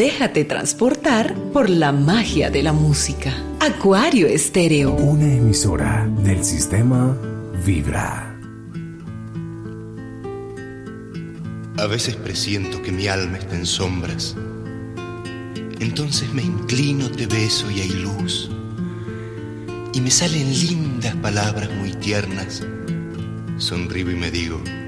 Déjate transportar por la magia de la música. Acuario Estéreo. Una emisora del sistema Vibra. A veces presiento que mi alma está en sombras. Entonces me inclino, te beso y hay luz. Y me salen lindas palabras muy tiernas. Sonrío y me digo: